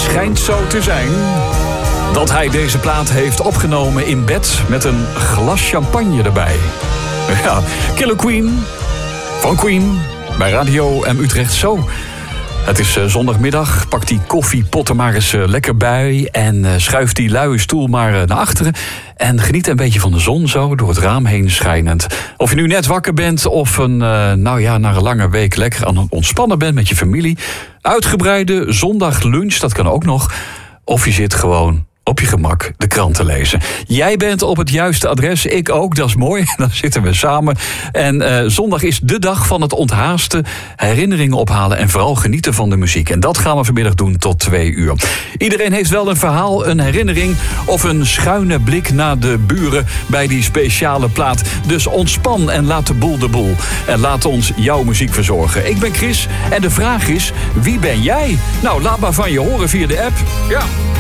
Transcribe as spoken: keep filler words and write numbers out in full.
schijnt zo te zijn dat hij deze plaat heeft opgenomen in bed met een glas champagne erbij. Ja, Killer Queen van Queen bij Radio M Utrecht. Zo, het is uh, zondagmiddag. Pak die koffiepot er maar eens uh, lekker bij en uh, schuif die luie stoel maar uh, naar achteren. En geniet een beetje van de zon zo, door het raam heen schijnend. Of je nu net wakker bent of een, uh, nou ja, na een lange week lekker aan het ontspannen bent met je familie. Uitgebreide zondaglunch, dat kan ook nog. Of je zit gewoon op je gemak de krant te lezen. Jij bent op het juiste adres, ik ook, dat is mooi. Dan zitten we samen. En uh, zondag is de dag van het onthaasten, herinneringen ophalen en vooral genieten van de muziek. En dat gaan we vanmiddag doen tot twee uur. Iedereen heeft wel een verhaal, een herinnering of een schuine blik naar de buren bij die speciale plaat. Dus ontspan en laat de boel de boel. En laat ons jouw muziek verzorgen. Ik ben Chris en de vraag is, wie ben jij? Nou, laat maar van je horen via de app. Ja.